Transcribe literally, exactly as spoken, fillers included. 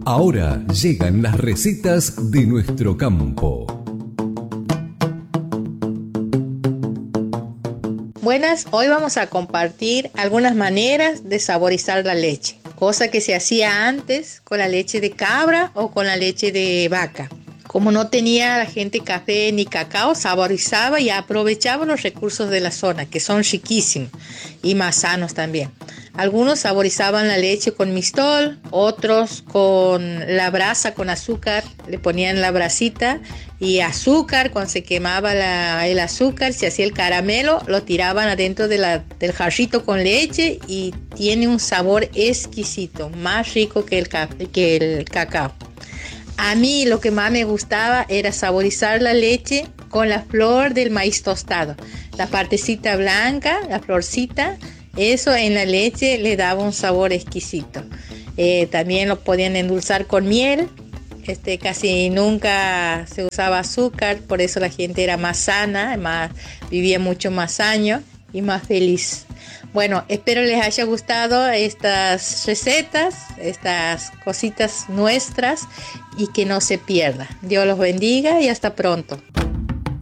Ahora llegan las recetas de nuestro campo. Buenas, hoy vamos a compartir algunas maneras de saborizar la leche, cosa que se hacía antes con la leche de cabra o con la leche de vaca. Como no tenía la gente café ni cacao, saborizaba y aprovechaba los recursos de la zona, que son riquísimos y más sanos también. Algunos saborizaban la leche con mistol, otros con la brasa con azúcar, le ponían la brasita y azúcar. Cuando se quemaba la, el azúcar, se hacía el caramelo, lo tiraban adentro de la, del jarrito con leche y tiene un sabor exquisito, más rico que el, que el cacao. A mí lo que más me gustaba era saborizar la leche con la flor del maíz tostado. La partecita blanca, la florcita, eso en la leche le daba un sabor exquisito. Eh, también lo podían endulzar con miel. Este, casi nunca se usaba azúcar, por eso la gente era más sana, más, vivía mucho más años y más feliz. Bueno, espero les haya gustado estas recetas, estas cositas nuestras y que no se pierda. Dios los bendiga y hasta pronto.